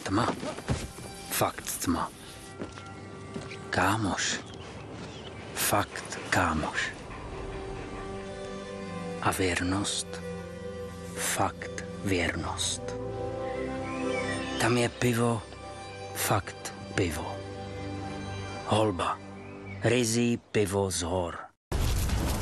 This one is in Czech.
tma. Fakt tma. Kámoš. Fakt kámoš. A věrnost. Fakt věrnost. Tam je pivo. Fakt pivo. Holba. Ryzí pivo z hor.